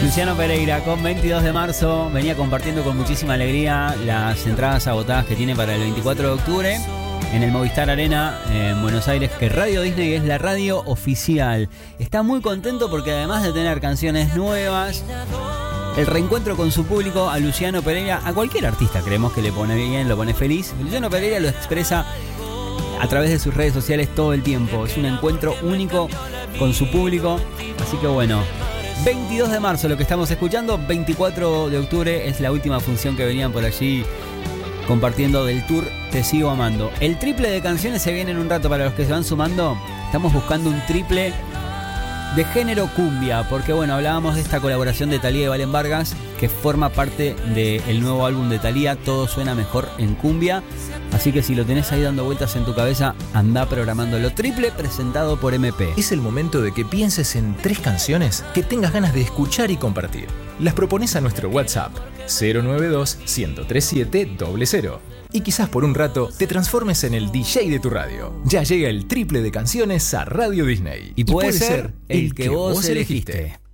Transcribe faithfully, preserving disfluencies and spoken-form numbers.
Luciano Pereira con veintidós de marzo venía compartiendo con muchísima alegría las entradas agotadas que tiene para el veinticuatro de octubre en el Movistar Arena en Buenos Aires, que Radio Disney es la radio oficial. Está muy contento porque además de tener canciones nuevas, el reencuentro con su público, a Luciano Pereira, a cualquier artista creemos que le pone bien, lo pone feliz. Luciano Pereira lo expresa a través de sus redes sociales todo el tiempo. Es un encuentro único con su público. Así que bueno, veintidós de marzo lo que estamos escuchando, veinticuatro de octubre es la última función que venían por allí compartiendo del tour Te Sigo Amando. El triple de canciones se viene en un rato para los que se van sumando. Estamos buscando un triple de género cumbia, porque bueno, hablábamos de esta colaboración de Thalía y Valen Vargas, que forma parte del nuevo álbum de Thalía, Todo Suena Mejor en Cumbia. Así que si lo tenés ahí dando vueltas en tu cabeza, anda programándolo. Triple presentado por M P. Es el momento de que pienses en tres canciones que tengas ganas de escuchar y compartir. Las propones a nuestro WhatsApp cero nueve dos, uno cero tres siete, cero cero. Y quizás por un rato te transformes en el D J de tu radio. Ya llega el triple de canciones a Radio Disney. Y puede, y puede ser el que, que vos elegiste. elegiste.